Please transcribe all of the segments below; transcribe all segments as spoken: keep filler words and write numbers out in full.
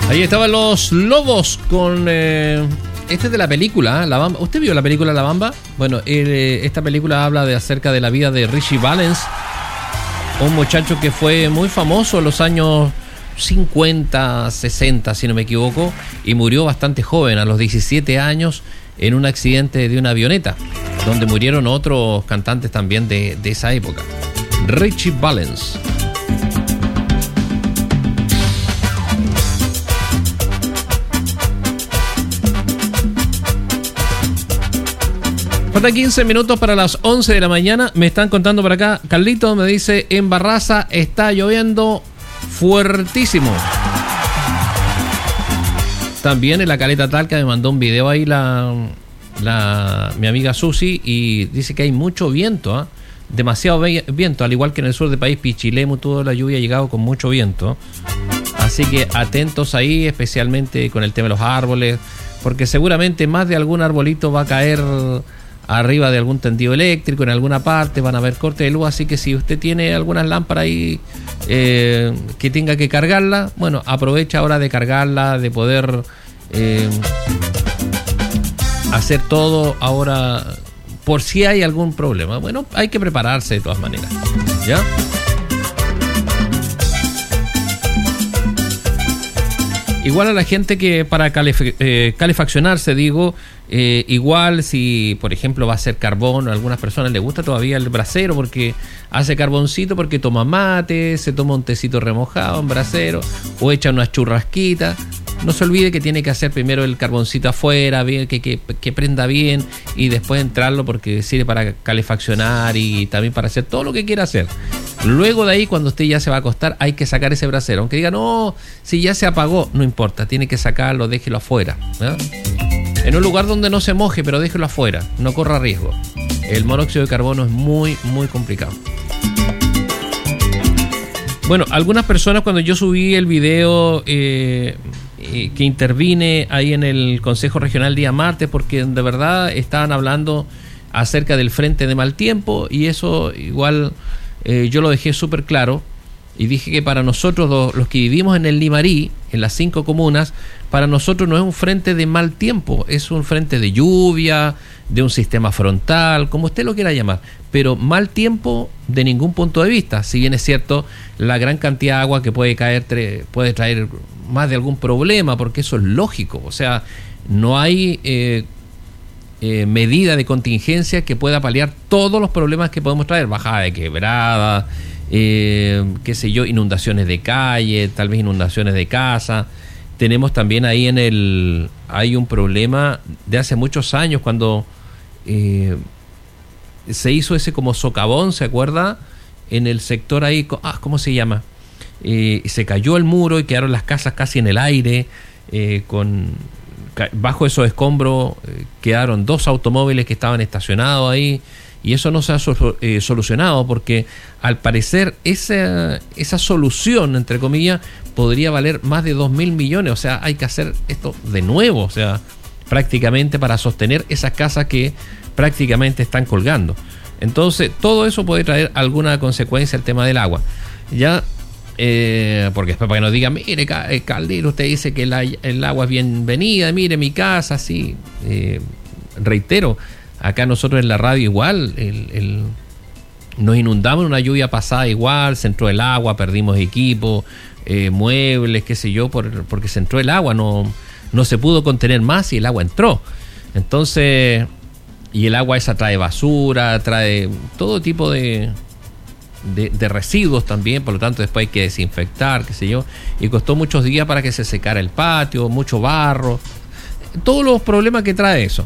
Ahí estaban Los Lobos con... Eh, este es de la película, ¿eh? La Bamba. ¿Usted vio la película La Bamba? Bueno, eh, esta película habla de acerca de la vida de Richie Valens, un muchacho que fue muy famoso en los años cincuenta, sesenta, si no me equivoco, y murió bastante joven, a los diecisiete años, en un accidente de una avioneta, donde murieron otros cantantes también de, de esa época. Richie Valens. Faltan quince minutos para las once de la mañana. Me están contando por acá. Carlito me dice: en Barraza está lloviendo fuertísimo. También en la Caleta Talca me mandó un video ahí la, la mi amiga Susi, y dice que hay mucho viento, ¿eh? Demasiado viento, al igual que en el sur del país, Pichilemu, toda la lluvia ha llegado con mucho viento. Así que atentos ahí, especialmente con el tema de los árboles, porque seguramente más de algún arbolito va a caer arriba de algún tendido eléctrico en alguna parte, van a haber corte de luz, así que si usted tiene algunas lámparas ahí eh, que tenga que cargarla, bueno, aprovecha ahora de cargarla, de poder eh, hacer todo ahora por si hay algún problema. Bueno, hay que prepararse de todas maneras, ¿ya? Igual a la gente que para calef- eh, calefaccionarse, digo, eh, igual si, por ejemplo, va a hacer carbón, a algunas personas les gusta todavía el brasero porque hace carboncito, porque toma mate, se toma un tecito remojado en brasero o echa unas churrasquitas. No se olvide que tiene que hacer primero el carboncito afuera, bien, que, que, que prenda bien, y después entrarlo porque sirve para calefaccionar y también para hacer todo lo que quiera hacer. Luego de ahí, cuando usted ya se va a acostar, hay que sacar ese brasero. Aunque diga, no, si ya se apagó, no importa, tiene que sacarlo, déjelo afuera, ¿no? En un lugar donde no se moje, pero déjelo afuera, no corra riesgo. El monóxido de carbono es muy, muy complicado. Bueno, algunas personas, cuando yo subí el video eh, eh, que intervine ahí en el Consejo Regional día martes, porque de verdad estaban hablando acerca del frente de mal tiempo, y eso igual eh, yo lo dejé súper claro, y dije que para nosotros los, los que vivimos en el Limarí, en las cinco comunas, para nosotros no es un frente de mal tiempo, es un frente de lluvia, de un sistema frontal, como usted lo quiera llamar, pero mal tiempo de ningún punto de vista. Si bien es cierto, la gran cantidad de agua que puede caer tre- puede traer más de algún problema, porque eso es lógico, o sea, no hay eh, eh, medida de contingencia que pueda paliar todos los problemas que podemos traer, bajada de quebrada, eh, qué sé yo, inundaciones de calle, tal vez inundaciones de casa. Tenemos también ahí en el, hay un problema de hace muchos años cuando eh, se hizo ese como socavón, ¿se acuerda? En el sector ahí, ah, ¿cómo se llama? Eh, se cayó el muro y quedaron las casas casi en el aire, eh, con bajo esos escombros eh, quedaron dos automóviles que estaban estacionados ahí, y eso no se ha so, eh, solucionado, porque al parecer esa, esa solución, entre comillas, podría valer más de dos mil millones, o sea, hay que hacer esto de nuevo, o sea, prácticamente para sostener esas casas que prácticamente están colgando. Entonces, todo eso puede traer alguna consecuencia el tema del agua. Ya, eh, porque después para que nos digan, mire, Caldero, usted dice que la, el agua es bienvenida, mire mi casa, sí. Eh, reitero, acá nosotros en la radio igual, el, el, nos inundamos en una lluvia pasada igual, se entró el agua, perdimos equipo, eh, muebles, qué sé yo, por, porque se entró el agua, no, no se pudo contener más y el agua entró. Entonces, y el agua esa trae basura, trae todo tipo de, de, de residuos también, por lo tanto después hay que desinfectar, qué sé yo, y costó muchos días para que se secara el patio, mucho barro, todos los problemas que trae eso.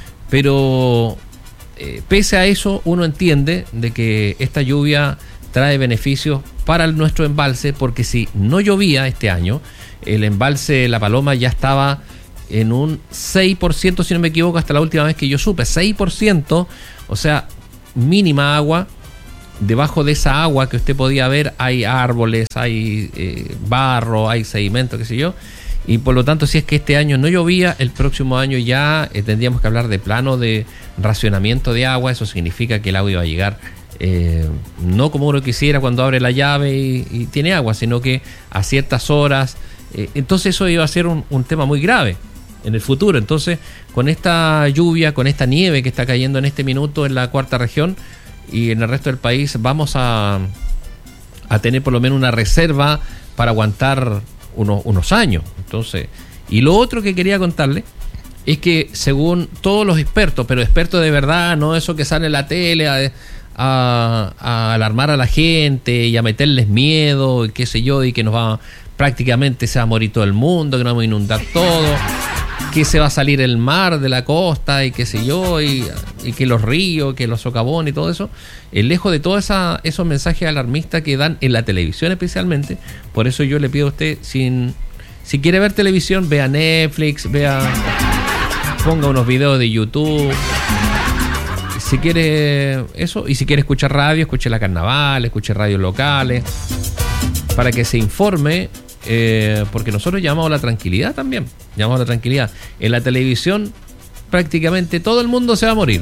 Pero eh, pese a eso, uno entiende de que esta lluvia trae beneficios para nuestro embalse, porque si no llovía este año, el embalse La Paloma ya estaba en un seis por ciento, si no me equivoco, hasta la última vez que yo supe, seis por ciento, o sea, mínima agua. Debajo de esa agua que usted podía ver hay árboles, hay eh, barro, hay sedimento, qué sé yo, y por lo tanto, si es que este año no llovía, el próximo año ya eh, tendríamos que hablar de plano de racionamiento de agua. Eso significa que el agua iba a llegar eh, no como uno quisiera cuando abre la llave y, y tiene agua, sino que a ciertas horas, Eh, entonces eso iba a ser un, un tema muy grave en el futuro. Entonces, con esta lluvia, con esta nieve que está cayendo en este minuto en la cuarta región y en el resto del país, vamos a, a tener por lo menos una reserva para aguantar unos, unos años. Entonces, y lo otro que quería contarle es que según todos los expertos, pero expertos de verdad, no eso que sale en la tele a, a, a alarmar a la gente y a meterles miedo y qué sé yo, y que nos va prácticamente se va a morir todo el mundo, que nos vamos a inundar todo, que se va a salir el mar de la costa y qué sé yo, y, y que los ríos, que los socavones y todo eso, eh, lejos de todos esos mensajes alarmistas que dan en la televisión especialmente. Por eso yo le pido a usted, sin, si quiere ver televisión, vea Netflix, vea, ponga unos videos de YouTube, si quiere eso, y si quiere escuchar radio, escuche la Carnaval, escuche radios locales, para que se informe. Eh, porque nosotros llamamos a la tranquilidad también, llamamos a la tranquilidad. En la televisión prácticamente todo el mundo se va a morir.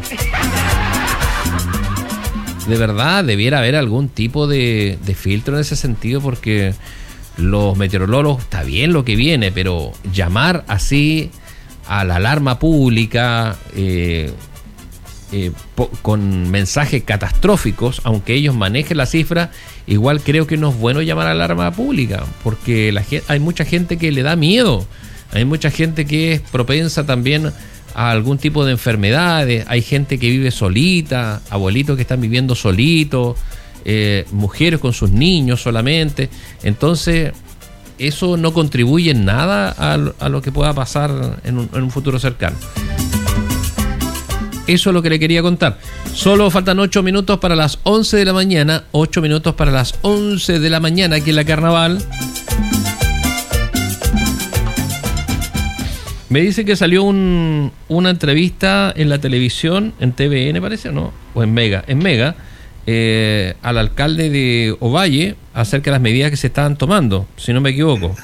De verdad, debiera haber algún tipo de, de filtro en ese sentido, porque los meteorólogos, está bien lo que viene, pero llamar así a la alarma pública, eh, eh, po, con mensajes catastróficos, aunque ellos manejen la cifra, igual creo que no es bueno llamar a la alarma pública, porque la, hay mucha gente que le da miedo, hay mucha gente que es propensa también a algún tipo de enfermedades, hay gente que vive solita, abuelitos que están viviendo solitos, eh, mujeres con sus niños solamente. Entonces eso no contribuye en nada a, a lo que pueda pasar en un, en un futuro cercano. Eso es lo que le quería contar. Solo faltan ocho minutos para las once de la mañana. ocho minutos para las once de la mañana aquí en la Carnaval. Me dice que salió un, una entrevista en la televisión, en T V N parece, ¿o no? O en Mega. En Mega, eh, al alcalde de Ovalle acerca de las medidas que se estaban tomando, si no me equivoco.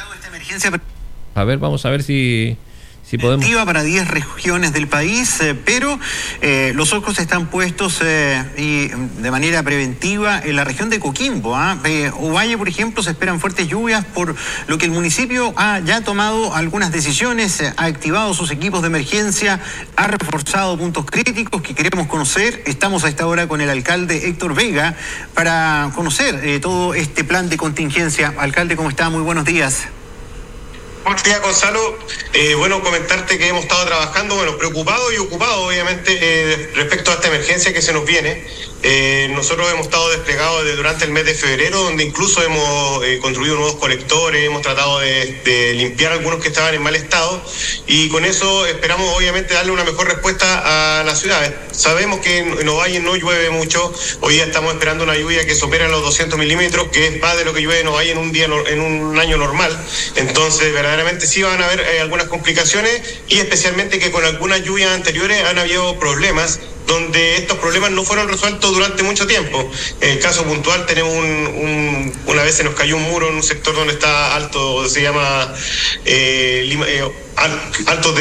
A ver, vamos a ver si... Si podemos. Para diez regiones del país, eh, pero eh, los ojos están puestos eh, y de manera preventiva en la región de Coquimbo. ¿eh? Eh, Ovalle, por ejemplo, se esperan fuertes lluvias, por lo que el municipio ha ya tomado algunas decisiones, eh, ha activado sus equipos de emergencia, ha reforzado puntos críticos que queremos conocer. Estamos a esta hora con el alcalde Héctor Vega para conocer eh, todo este plan de contingencia. Alcalde, ¿cómo está? Muy buenos días. Buenos días, Gonzalo. Eh, bueno, comentarte que hemos estado trabajando, bueno, preocupados y ocupados, obviamente, eh, respecto a esta emergencia que se nos viene. Eh, nosotros hemos estado desplegados de, durante el mes de febrero, donde incluso hemos eh, construido nuevos colectores, hemos tratado de, de limpiar algunos que estaban en mal estado, y con eso esperamos, obviamente, darle una mejor respuesta a la ciudad. Sabemos que en, en Ovalle no llueve mucho. Hoy día estamos esperando una lluvia que supera los doscientos milímetros, que es más de lo que llueve en Ovalle en un día, en un año normal. Entonces, verdaderamente sí van a haber eh, algunas complicaciones, y especialmente que con algunas lluvias anteriores han habido problemas donde estos problemas no fueron resueltos durante mucho tiempo. En el caso puntual tenemos un, un una vez se nos cayó un muro en un sector donde está alto, se llama eh, Lima, eh, Altos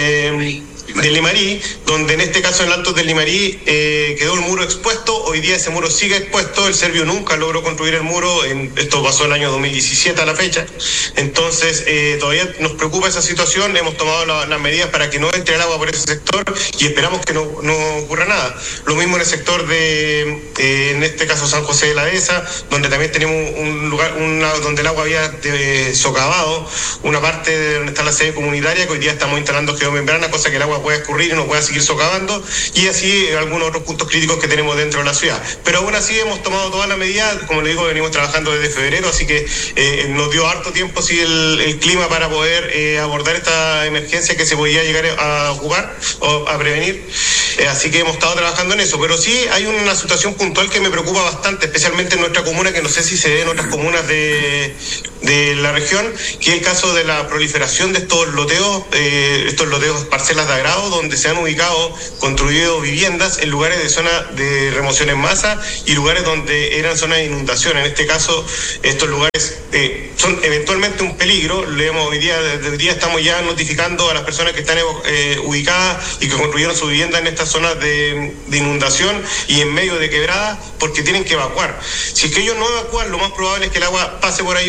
de de Limarí, donde en este caso en Altos del Limarí eh, quedó el muro expuesto. Hoy día ese muro sigue expuesto, el serbio nunca logró construir el muro, en, esto pasó el año dos mil diecisiete a la fecha. Entonces eh, todavía nos preocupa esa situación, hemos tomado la, las medidas para que no entre el agua por ese sector y esperamos que no, no ocurra nada. Lo mismo en el sector de, eh, en este caso San José de la Dehesa, donde también tenemos un lugar una, donde el agua había de, socavado una parte de donde está la sede comunitaria, que hoy día estamos instalando geomembrana, cosa que el agua pueda escurrir y no pueda seguir socavando, y así algunos otros puntos críticos que tenemos dentro de la ciudad. Pero aún así hemos tomado todas las medidas, como le digo, venimos trabajando desde febrero, así que eh, nos dio harto tiempo sí, el, el clima para poder eh, abordar esta emergencia que se podía llegar a ocupar o a prevenir, eh, así que hemos estado trabajando en eso. Pero sí hay una situación puntual que me preocupa bastante, especialmente en nuestra comuna, que no sé si se ve en otras comunas de, de la región, que es el caso de la proliferación de estos loteos, eh, estos loteos parcelas de agrado, donde se han ubicado, construido viviendas en lugares de zona de remoción en masa y lugares donde eran zonas de inundación. En este caso, estos lugares eh, son eventualmente un peligro. Leemos hoy día, desde hoy día estamos ya notificando a las personas que están eh, ubicadas y que construyeron su vivienda en estas zonas de, de inundación y en medio de quebradas, porque tienen que evacuar. Si es que ellos no evacúan, lo más probable es que el agua pase por ahí por encima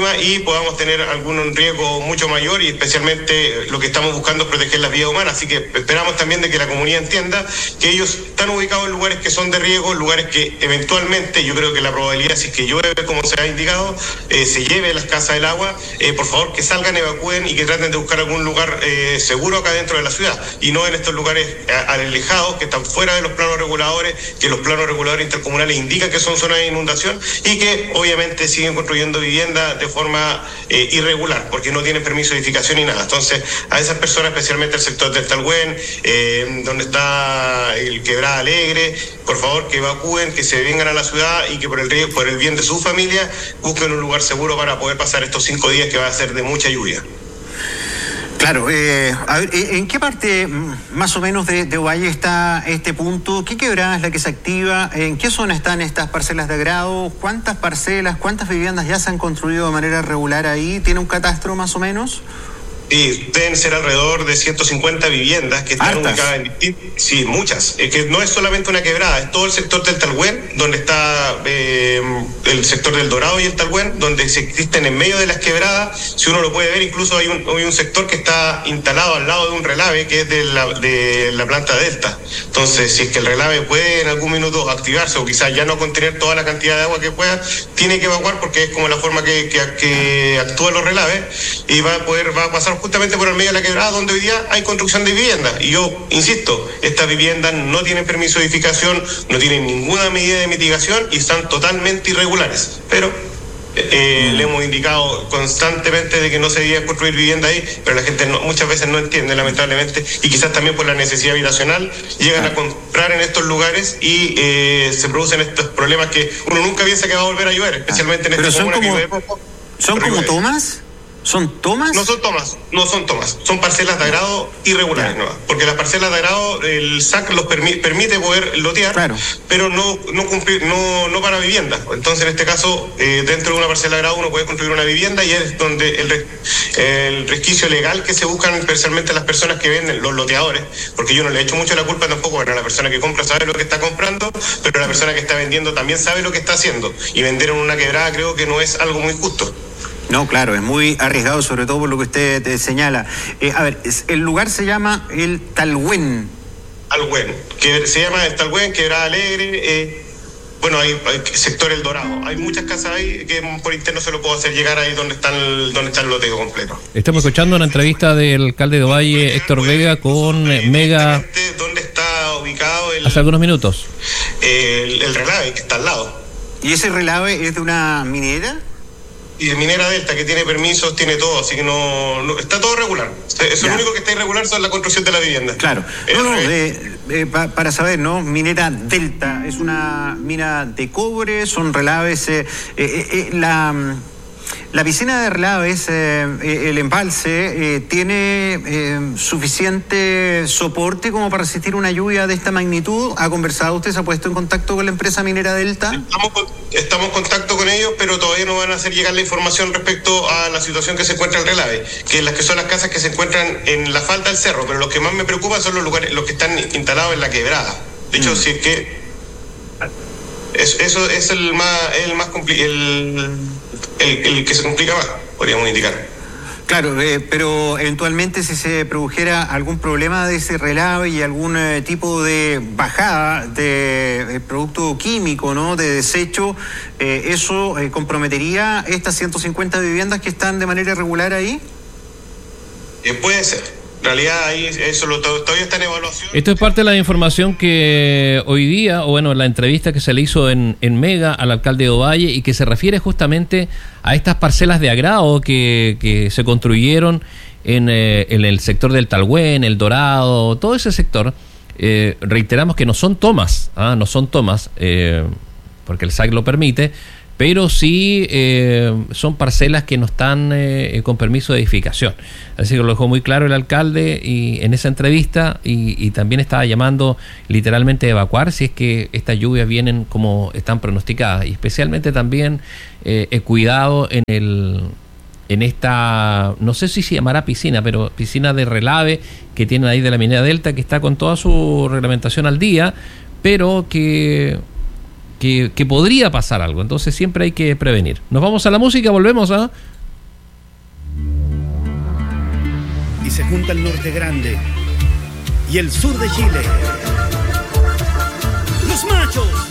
problema y podamos tener algún riesgo mucho mayor, y especialmente lo que estamos buscando es proteger las vidas humanas. Así que esperamos también de que la comunidad entienda que ellos están ubicados en lugares que son de riesgo, lugares que eventualmente, yo creo que la probabilidad, si es que llueve como se ha indicado, eh, se lleve las casas el agua, eh, por favor que salgan, evacúen y que traten de buscar algún lugar eh, seguro acá dentro de la ciudad, y no en estos lugares alejados que están fuera de los planos reguladores, que los planos reguladores intercomunales indican que son zonas de inundación y que obviamente siguen construyendo viviendas de forma eh, irregular, porque no tienen permiso de edificación ni nada. Entonces, a esas personas, especialmente el sector del Talgüén, eh, donde está el Quebrada Alegre, por favor que evacúen, que se vengan a la ciudad y que por el, por el bien de su familia busquen un lugar seguro para poder pasar estos cinco días que va a ser de mucha lluvia. Claro, eh, a ver, ¿en qué parte más o menos de, de Ovalle está este punto? ¿Qué quebrada es la que se activa? ¿En qué zona están estas parcelas de agrado? ¿Cuántas parcelas, cuántas viviendas ya se han construido de manera regular ahí? ¿Tiene un catastro más o menos? Sí, deben ser alrededor de ciento cincuenta viviendas que están ¿Hartas? ubicadas en distintas... Sí, muchas. Es que no es solamente una quebrada, es todo el sector del Talgüén, donde está eh, el sector del Dorado y el Talgüén, donde se existen en medio de las quebradas. Si uno lo puede ver, incluso hay un, hay un sector que está instalado al lado de un relave, que es de la, de la planta Delta. Entonces, si es que el relave puede en algún minuto activarse o quizás ya no contener toda la cantidad de agua que pueda, tiene que evacuar, porque es como la forma que, que, que actúan los relaves, y va a poder, va a pasar justamente por el medio de la quebrada, donde hoy día hay construcción de viviendas. Y yo insisto, estas viviendas no tienen permiso de edificación, no tienen ninguna medida de mitigación y están totalmente irregulares. Pero eh, mm. le hemos indicado constantemente de que no se debía construir vivienda ahí, pero la gente no, muchas veces no entiende, lamentablemente, y quizás también por la necesidad habitacional llegan ah. a comprar en estos lugares y eh, se producen estos problemas que uno nunca piensa que va a volver a llover, especialmente ah. en esta comuna que llueve poco. ¿Son como tomas? ¿Son tomas? No son tomas, no son tomas, son parcelas de agrado irregulares, ¿no? Porque las parcelas de agrado, el S A C los permi permite poder lotear, claro, pero no no cumplir, no no para vivienda. Entonces, en este caso, eh, dentro de una parcela de agrado uno puede construir una vivienda, y es donde el, el resquicio legal que se buscan, especialmente las personas que venden, los loteadores, porque yo no le echo mucho la culpa tampoco, pero la persona que compra sabe lo que está comprando, pero la persona que está vendiendo también sabe lo que está haciendo, y vender en una quebrada creo que no es algo muy justo. No, claro, es muy arriesgado, sobre todo por lo que usted te señala. Eh, a ver, el lugar se llama el Talgüén. Talgüén, que se llama el Talgüén, Quebrada Alegre, eh, bueno, hay, hay sector El Dorado. Hay muchas casas ahí que por interno se lo puedo hacer llegar ahí donde está el, donde está el loteo completo. Estamos escuchando una entrevista del alcalde de Ovalle, Héctor Vega, con Mega. ¿Dónde está ubicado el... Hace algunos minutos. El, el relave, que está al lado. ¿Y ese relave es de una minera? Y de Minera Delta, que tiene permisos, tiene todo, así que no, no está todo regular. Eso, lo único que está irregular son la construcción de la vivienda. Claro. No, no, eh, eh, pa, para saber, ¿no? Minera Delta es una mina de cobre, son relaves. Eh, eh, eh, la, la piscina de relaves, eh, el embalse, eh, tiene eh, suficiente soporte como para resistir una lluvia de esta magnitud. ¿Ha conversado usted, se ha puesto en contacto con la empresa Minera Delta? Estamos, estamos en contacto con ellos, pero todavía no van a hacer llegar la información respecto a la situación que se encuentra en el relave, que las que son las casas que se encuentran en la falda del cerro, pero los que más me preocupan son los lugares, los que están instalados en la quebrada. De hecho, mm. si es que eso, eso es el más, el más compli el, el, el que se complica más, podríamos indicar. Claro, eh, pero eventualmente si se produjera algún problema de ese relave y algún eh, tipo de bajada de, de producto químico, ¿no?, de desecho, eh, ¿eso eh, comprometería estas ciento cincuenta viviendas que están de manera irregular ahí? Eh, puede ser. En realidad ahí eso lo, todavía está en evaluación. Esto es parte de la información que hoy día, o bueno, la entrevista que se le hizo en, en Mega al alcalde de Ovalle, y que se refiere justamente a estas parcelas de agrado que, que se construyeron en, eh, en el sector del Talgüén, El Dorado, todo ese sector. Eh, reiteramos que no son tomas, ¿ah? no son tomas, eh, porque el S A C lo permite, pero sí eh, son parcelas que no están eh, con permiso de edificación. Así que lo dejó muy claro el alcalde y en esa entrevista, y, y también estaba llamando literalmente a evacuar si es que estas lluvias vienen como están pronosticadas, y especialmente también eh, el cuidado en el en esta, no sé si se llamará piscina, pero piscina de relave que tienen ahí de la Minera Delta, que está con toda su reglamentación al día, pero que Que, que podría pasar algo, entonces siempre hay que prevenir. Nos vamos a la música, volvemos a y se junta el norte grande y el sur de Chile. Los machos.